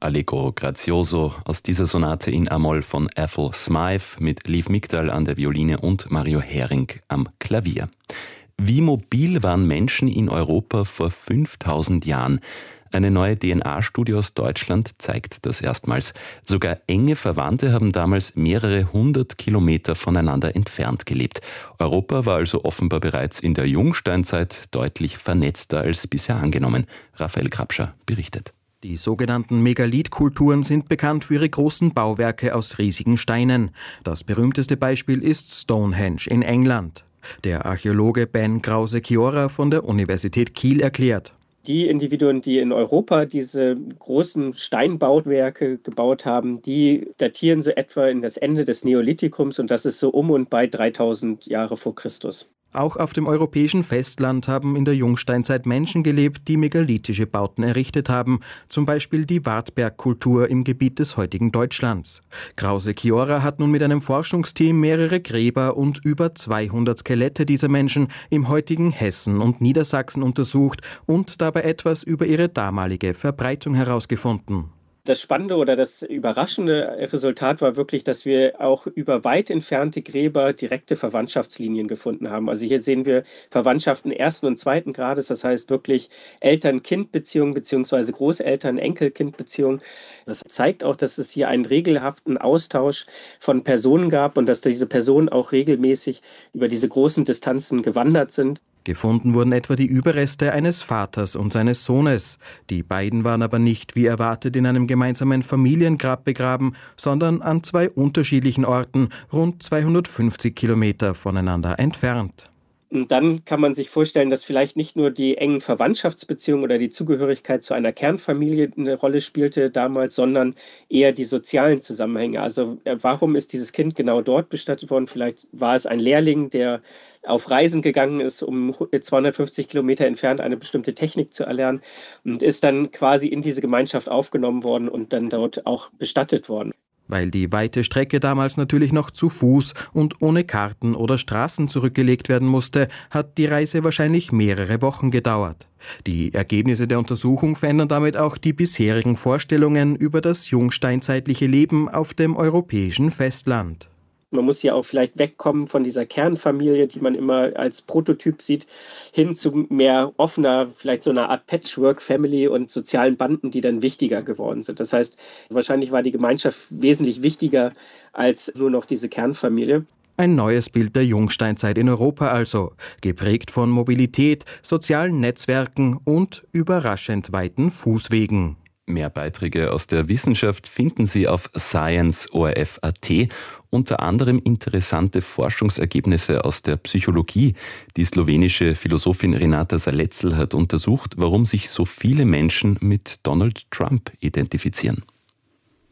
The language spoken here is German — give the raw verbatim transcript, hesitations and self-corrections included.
Allegro Grazioso aus dieser Sonate in A-Moll von Ethel Smythe mit Liv Migdal an der Violine und Mario Hering am Klavier. Wie mobil waren Menschen in Europa vor fünftausend Jahren? Eine neue D N A-Studie aus Deutschland zeigt das erstmals. Sogar enge Verwandte haben damals mehrere hundert Kilometer voneinander entfernt gelebt. Europa war also offenbar bereits in der Jungsteinzeit deutlich vernetzter als bisher angenommen. Raphael Grabscher berichtet. Die sogenannten Megalithkulturen sind bekannt für ihre großen Bauwerke aus riesigen Steinen. Das berühmteste Beispiel ist Stonehenge in England. Der Archäologe Ben Krause-Chiora von der Universität Kiel erklärt: Die Individuen, die in Europa diese großen Steinbauwerke gebaut haben, die datieren so etwa in das Ende des Neolithikums, und das ist so um und bei dreitausend Jahre vor Christus. Auch auf dem europäischen Festland haben in der Jungsteinzeit Menschen gelebt, die megalithische Bauten errichtet haben, zum Beispiel die Wartbergkultur im Gebiet des heutigen Deutschlands. Krause-Chiora hat nun mit einem Forschungsteam mehrere Gräber und über zweihundert Skelette dieser Menschen im heutigen Hessen und Niedersachsen untersucht und dabei etwas über ihre damalige Verbreitung herausgefunden. Das Spannende oder das überraschende Resultat war wirklich, dass wir auch über weit entfernte Gräber direkte Verwandtschaftslinien gefunden haben. Also hier sehen wir Verwandtschaften ersten und zweiten Grades, das heißt wirklich Eltern-Kind-Beziehungen bzw. Großeltern-Enkel-Kind-Beziehungen. Das zeigt auch, dass es hier einen regelhaften Austausch von Personen gab und dass diese Personen auch regelmäßig über diese großen Distanzen gewandert sind. Gefunden wurden etwa die Überreste eines Vaters und seines Sohnes. Die beiden waren aber nicht, wie erwartet, in einem gemeinsamen Familiengrab begraben, sondern an zwei unterschiedlichen Orten, rund zweihundertfünfzig Kilometer voneinander entfernt. Und dann kann man sich vorstellen, dass vielleicht nicht nur die engen Verwandtschaftsbeziehungen oder die Zugehörigkeit zu einer Kernfamilie eine Rolle spielte damals, sondern eher die sozialen Zusammenhänge. Also warum ist dieses Kind genau dort bestattet worden? Vielleicht war es ein Lehrling, der auf Reisen gegangen ist, um zweihundertfünfzig Kilometer entfernt eine bestimmte Technik zu erlernen, und ist dann quasi in diese Gemeinschaft aufgenommen worden und dann dort auch bestattet worden. Weil die weite Strecke damals natürlich noch zu Fuß und ohne Karten oder Straßen zurückgelegt werden musste, hat die Reise wahrscheinlich mehrere Wochen gedauert. Die Ergebnisse der Untersuchung verändern damit auch die bisherigen Vorstellungen über das jungsteinzeitliche Leben auf dem europäischen Festland. Man muss hier auch vielleicht wegkommen von dieser Kernfamilie, die man immer als Prototyp sieht, hin zu mehr offener, vielleicht so einer Art Patchwork-Family und sozialen Banden, die dann wichtiger geworden sind. Das heißt, wahrscheinlich war die Gemeinschaft wesentlich wichtiger als nur noch diese Kernfamilie. Ein neues Bild der Jungsteinzeit in Europa also, geprägt von Mobilität, sozialen Netzwerken und überraschend weiten Fußwegen. Mehr Beiträge aus der Wissenschaft finden Sie auf science punkt o r f punkt a t, unter anderem interessante Forschungsergebnisse aus der Psychologie. Die slowenische Philosophin Renata Salecl hat untersucht, warum sich so viele Menschen mit Donald Trump identifizieren.